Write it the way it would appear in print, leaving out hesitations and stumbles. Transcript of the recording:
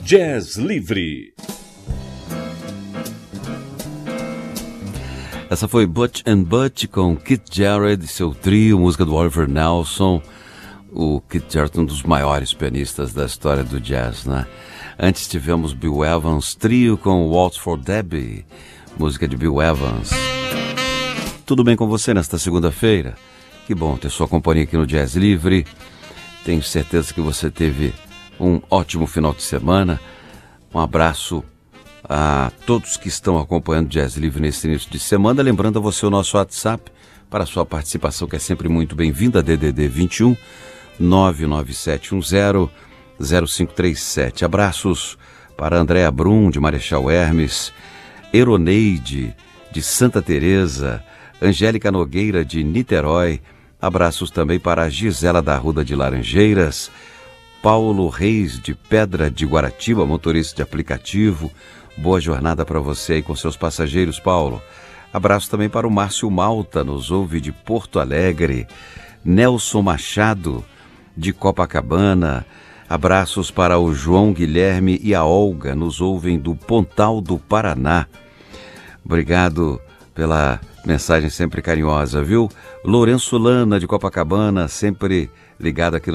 Jazz Livre. Essa foi Butch and Butch com Keith Jarrett e seu trio, música do Oliver Nelson. O Keith Jarrett, um dos maiores pianistas da história do jazz, né? Antes tivemos Bill Evans trio com Waltz for Debbie, música de Bill Evans. Tudo bem com você nesta segunda-feira? Que bom ter sua companhia aqui no Jazz Livre. Tenho certeza que você teve um ótimo final de semana. Um abraço a todos que estão acompanhando o Jazz Livre nesse início de semana. Lembrando a você o nosso WhatsApp para a sua participação, que é sempre muito bem-vinda, DDD 21 99710 0537. Abraços para Andréa Brum, de Marechal Hermes, Eroneide, de Santa Teresa, Angélica Nogueira, de Niterói. Abraços também para a Gisela da Arruda, de Laranjeiras, Paulo Reis, de Pedra de Guaratiba, motorista de aplicativo. Boa jornada para você aí com seus passageiros, Paulo. Abraço também para o Márcio Malta, nos ouve de Porto Alegre, Nelson Machado, de Copacabana. Abraços para o João Guilherme e a Olga, nos ouvem do Pontal do Paraná. Obrigado pela mensagem sempre carinhosa, viu? Lourenço Lana, de Copacabana, sempre ligado aqui no